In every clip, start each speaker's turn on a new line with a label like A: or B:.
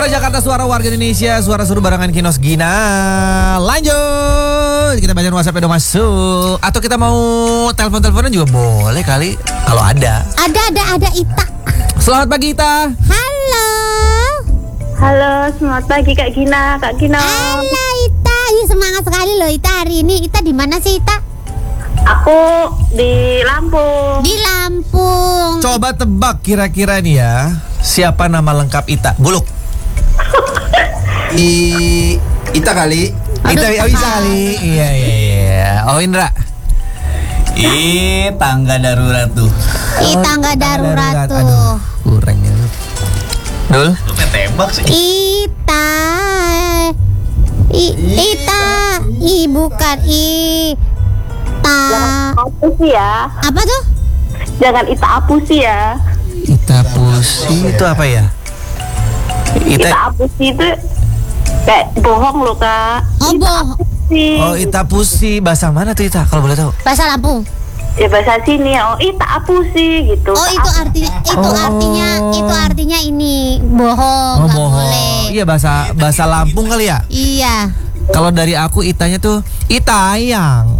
A: Suara Jakarta, suara warga Indonesia, suara seru barengan Kinos Gina. Lanjut, kita bacain WhatsApp udah masuk. Atau kita mau telepon-teleponan juga boleh kali, kalau ada.
B: Ada Ita.
A: Selamat pagi Ita.
C: Halo, selamat pagi Kak Gina.
B: Halo Ita, semangat sekali loh Ita hari ini. Ita di mana sih Ita?
C: Aku di Lampung.
B: Di Lampung.
A: Coba tebak kira-kira nih ya, siapa nama lengkap Ita? Buluk. Ita kali. Ita Isa kali. Iya. Oh Indra.
D: Tangga darurat tuh.
B: Tangga darurat tuh.
A: Aduh, kurang ya. Dul.
D: Lu tembak sih.
B: Ita. Bukan Ita.
C: Apusi ya.
B: Apa tuh?
C: Jangan Ita Apusi ya.
A: Ita Pusi itu apa ya?
C: Ita Apusi itu kayak bohong loh Kak.
B: Oh, bohong.
A: Oh, Ita Pusi. Bahasa mana tuh Ita kalau boleh tahu?
B: Bahasa Lampung.
C: Ya bahasa sini ya. Oh, Ita Apusi gitu.
B: Oh, itu artinya ini bohong,
A: Oh,
B: nggak
A: bohong.
B: boleh.
A: Iya, bahasa Lampung kali ya?
B: Iya.
A: Kalau dari aku Itanya tuh Itayang.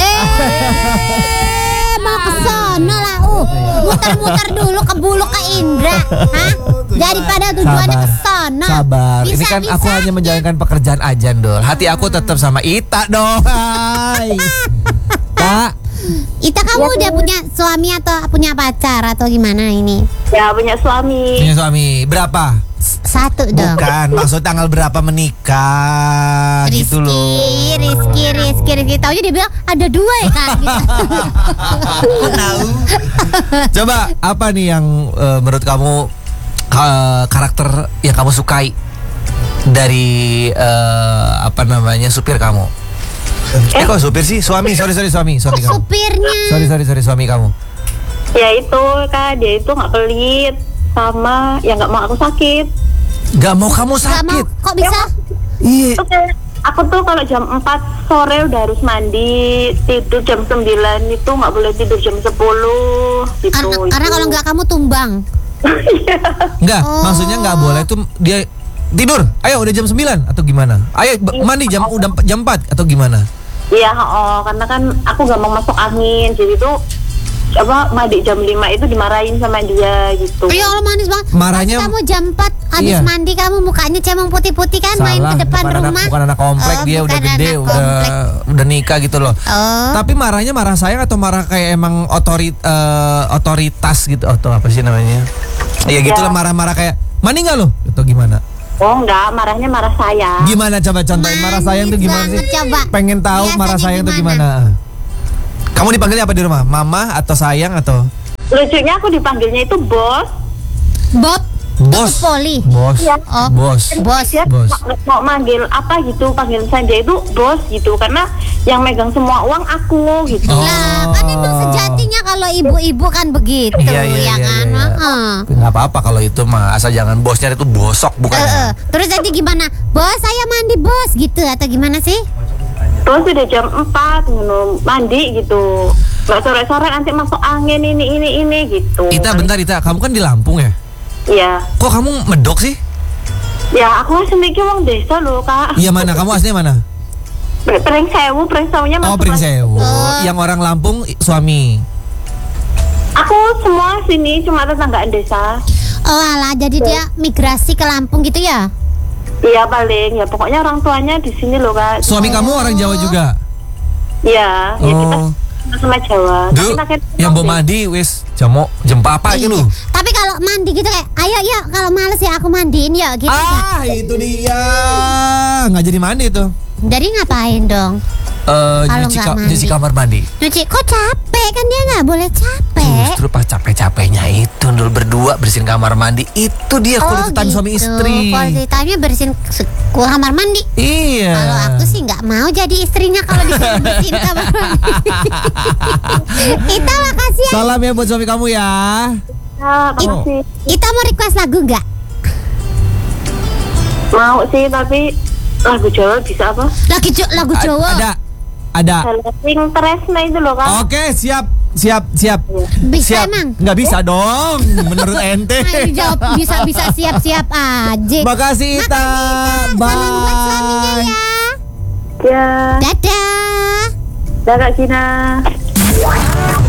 B: Mau ke sono lah, muter-muter dulu ke Buluk ke Indra, hah? Daripada tujuannya ke sono.
A: Sabar. Ini kan
B: Bisa-bisa
A: aku hanya menjalankan pekerjaan aja, Dol. Hati aku tetap sama Ita dong. Hai. Kak,
B: Ita, kamu udah punya suami atau punya pacar atau gimana ini?
C: Ya punya suami.
A: punya suami berapa?
B: Satu dong.
A: Bukan, maksud tanggal berapa menikah gitu loh.
B: Rizky. Taunya dia bilang ada dua ya Kak. Gitu.
A: Coba apa nih yang menurut kamu karakter yang kamu sukai dari supir kamu? Kok supir sih? Suami kamu.
B: Supirnya.
A: Sorry suami kamu.
C: Ya itu Kak, dia itu nggak pelit sama ya nggak mau aku sakit.
A: Gak mau kamu
B: Gak mau.
A: sakit.
B: Kok bisa?
A: Iya.
C: Oke, aku tuh kalau jam 4 sore udah harus mandi, tidur jam 9 itu nggak boleh tidur jam 10 gitu.
B: Karena kalau nggak kamu tumbang.
A: Enggak,
B: Oh.
A: maksudnya nggak boleh tuh dia tidur. Ayo udah jam 9 atau gimana? Ayo mandi jam 4 atau gimana?
C: Iya, karena kan aku gak mau masuk angin, jadi tuh mandi jam 5 itu dimarahin sama dia gitu.
B: Ya Allah, manis banget.
A: Marahnya-
B: Kamu jam 4 habis
A: Iya.
B: mandi, kamu mukanya cemong putih-putih kan, main ke depan
A: bukan
B: rumah.
A: bukan anak komplek, dia
B: Oh,
A: udah
B: bukan
A: gede,
B: anak komplek.
A: udah nikah gitu loh.
B: Oh.
A: Tapi marahnya marah sayang atau marah kayak emang otoritas gitu atau apa sih namanya? Ya gitulah, marah-marah kayak mandi nggak lo atau gimana?
C: Oh enggak, marahnya marah saya.
A: Gimana coba contohin marah sayang tuh gimana sih?
B: banget, coba.
A: Pengen tahu
B: Biasanya
A: marah sayang tuh
B: gimana?
A: gimana? Kamu dipanggilnya apa di rumah? Mama atau sayang atau
C: Lucunya aku dipanggilnya itu bos.
B: Bob.
A: bos?
B: Poli.
A: Bos.
C: Iya.
B: Oh.
A: Bos.
C: Dia
A: Bos.
C: mau manggil apa gitu, panggil saya itu bos gitu, karena yang megang semua uang aku gitu.
A: Oh.
B: Lah, kan itu sejatinya kalau ibu-ibu kan begitu, ya kan? Heeh.
A: Nggak apa-apa kalau itu mah, asal jangan bosnya itu bosok bukan.
B: Terus nanti gimana? Bos, saya mandi bos gitu atau gimana sih?
C: Terus udah jam 4 mandi gitu. Nggak sore-sore nanti masuk angin ini gitu.
A: Ita bentar Ita, kamu kan di Lampung ya?
C: Iya.
A: Kok kamu medok sih?
C: Ya aku asli orang desa loh Kak.
A: Iya mana? Kamu aslinya mana?
C: Prengsewunya
A: Oh, Pringsewu. Yang orang Lampung suami.
C: Aku semua sini cuma tetanggaan desa.
B: Oh alah, jadi dia migrasi ke Lampung gitu ya?
C: Iya paling, ya pokoknya orang tuanya di sini loh Kak.
A: Suami kamu orang Jawa juga?
C: Iya, ya kita
A: Oh.
C: sama Jawa.
A: Duh, yang mau mandi wis jam apa gitu lu?
B: Tapi kalau mandi gitu kayak, ayo ya kalau males ya aku mandiin ya gitu.
A: Ah, itu dia. Nggak jadi mandi tuh.
B: Jadi ngapain dong? Kalau nggak mandi.
A: Nyuci kamar mandi.
B: Nyuci, kok capek kan, dia nggak boleh capek.
A: Justru pas capek-capeknya itu Nul berdua bersihin kamar mandi. Itu dia quality time suami istri.
B: Quality time-nya bersihin kamar mandi.
A: Iya.
B: Kalau aku sih nggak mau jadi istrinya kalau disuruh bersihin kamar mandi. Ita, makasih ya.
A: Salam ya buat suami kamu ya.
C: makasih.
B: Ita mau request lagu nggak?
C: Mau sih, tapi lagu Jawa bisa apa?
B: Lagu Jawa.
A: Ada.
C: Sing Tresna itu loh Kak.
A: Oke, siap. siap.
B: Bisa
A: Siap.
B: emang?
A: Nggak bisa dong, menurut ente.
B: Ayo jawab bisa siap-siap aja.
A: Makasih Ita.
B: Salam buat suaminya
A: Bye.
B: ya.
C: Ya,
B: Dadah.
C: dah Kak Gina.